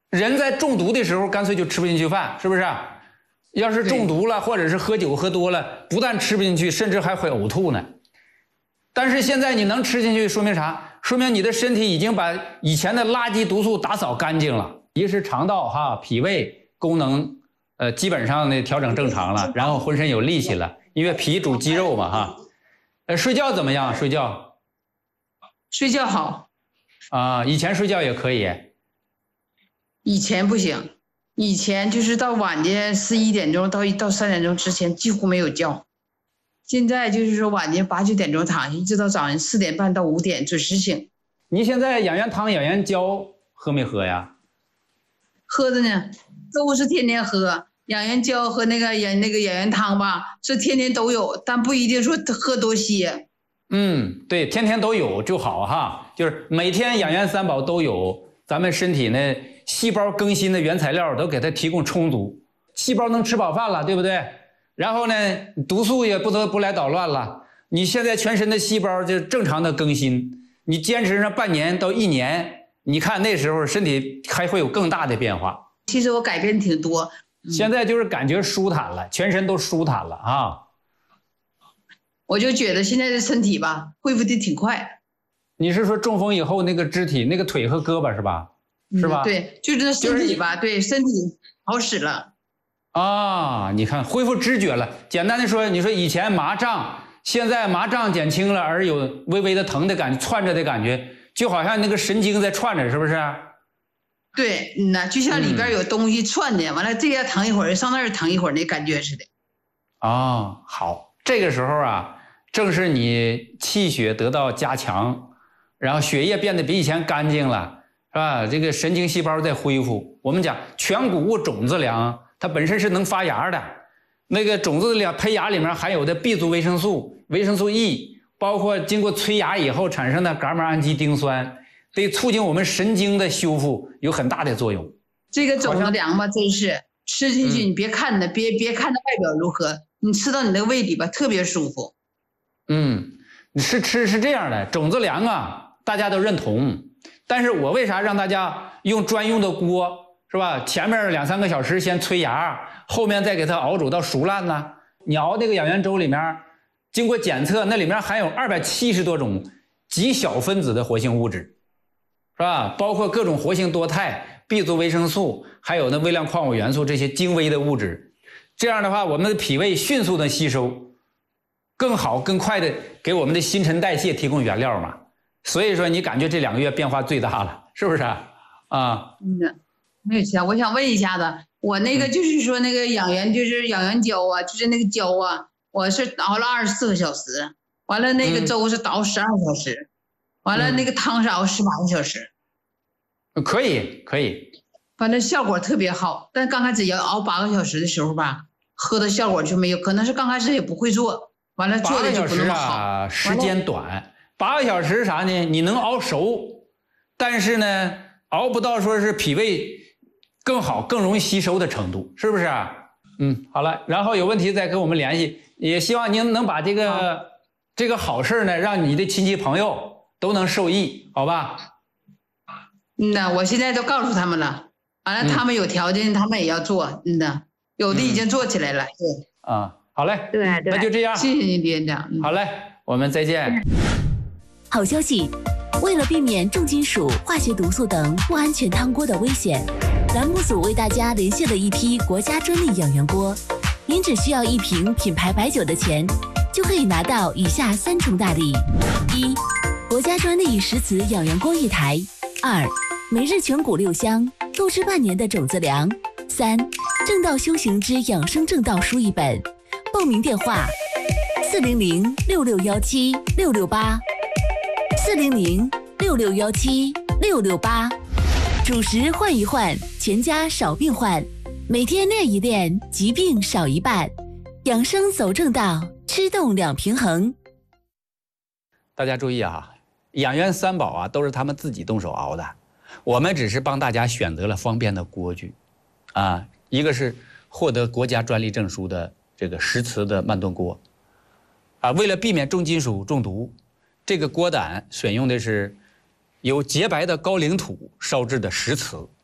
人在中毒的时候，干脆就吃不进去饭，是不是？要是中毒了，或者是喝酒喝多了，不但吃不进去，甚至还会呕吐呢。但是现在你能吃进去，说明啥？说明你的身体已经把以前的垃圾毒素打扫干净了。一是肠道脾胃功能基本上呢调整正常了，然后浑身有力气了，因为脾主肌肉嘛睡觉怎么样？睡觉好啊，以前睡觉也可以。 以前不行，以前就是到晚间11点钟到3点钟之前几乎没有觉。现在就是说晚间8、9点钟躺下，一直到早上4点半到5点准时醒。 你现在养元汤、养元胶喝没喝呀？ 喝着呢，都是天天喝。养元胶和那个养元汤吧，是天天都有，但不一定说喝多些。 对，天天都有就好就是每天养元三宝都有，咱们身体呢细胞更新的原材料都给它提供充足，细胞能吃饱饭了，对不对？然后呢，毒素也不来捣乱了。你现在全身的细胞就正常的更新，你坚持上半年到1年，你看那时候身体还会有更大的变化。 其实我改变挺多， 现在就是感觉舒坦了，全身都舒坦了我就觉得现在的身体吧，恢复的挺快。 你是说中风以后那个肢体，那个腿和胳膊是吧？是吧？ 对，就是身体吧，对，身体好使了。 你看恢复知觉了。简单的说，你说以前麻胀，现在麻胀减轻了，而有微微的疼的感觉，窜着的感觉，就好像那个神经在窜着，是不是？ 对，就像里边有东西窜的，完了这边疼一会儿，上那儿疼一会儿那感觉似的。 好，这个时候正是你气血得到加强，然后血液变得比以前干净了，是吧？这个神经细胞在恢复。我们讲全谷物种子粮，它本身是能发芽的，那个种子的胚芽里面含有的 B 族维生素、维生素 E， 包括经过催芽以后产生的伽马氨基丁酸，对促进我们神经的修复有很大的作用。 这个种子粮吧，真是吃进去，你别看它，别看它外表如何，你吃到你的胃里吧，特别舒服。 你是这样的，种子粮大家都认同，但是我为啥让大家用专用的锅，是吧？前面2、3个小时先催芽，后面再给它熬煮到熟烂呢？你熬那个养元粥里面，经过检测，那里面含有270多种极小分子的活性物质，是吧？包括各种活性多肽、B 族维生素，还有那微量矿物元素这些精微的物质。这样的话，我们的脾胃迅速的吸收，更好更快的给我们的新陈代谢提供原料嘛。所以说你感觉这2个月变化最大了，是不是没有其他。我想问一下子，我那个就是说那个养元胶就是那个胶我是熬了24个小时，完了那个粥是熬12个小时，完了那个汤是熬18个小时。 可以， 反正效果特别好，但刚开始要熬8个小时的时候吧，喝的效果就没有，可能是刚开始也不会做，完了做的就不那么好。 时间短，8个小时啥呢？你能熬熟，但是呢，熬不到说是脾胃更好、更容易吸收的程度，是不是好了，然后有问题再跟我们联系，也希望您能把这个好事呢，让你的亲戚朋友都能受益，好吧？ 我现在都告诉他们了，完了他们有条件，他们也要做，有的已经做起来了。对好嘞， 对， 那就这样， 谢谢您，店长。 好嘞，我们再见。 好消息，为了避免重金属、化学毒素等不安全汤锅的危险，栏目组为大家连线了一批国家专利养元锅，您只需要1瓶品牌白酒的钱，就可以拿到以下3重大礼：1、国家专利石瓷养元锅1台；2、每日全谷6香，购置半年的种子粮；3、正道修行之养生正道书1本。报名电话：400-6617-668，400-6617-668。主食换一换，全家少病患。每天练一练，疾病少一半。养生走正道，吃动2平衡。 大家注意养元三宝都是他们自己动手熬的，我们只是帮大家选择了方便的锅具一个是获得国家专利证书的这个石瓷的慢炖锅为了避免重金属中毒，这个锅胆选用的是由洁白的高岭土烧制的石瓷